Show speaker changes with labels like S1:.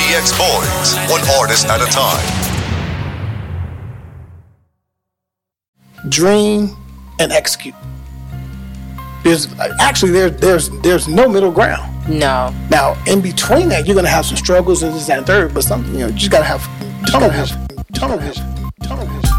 S1: DX Boys, one artist at a time.
S2: Dream and execute. There's no middle ground.
S3: No.
S2: Now, in between that, you're gonna have some struggles and this, that, and third. But you just gotta have tunnel vision.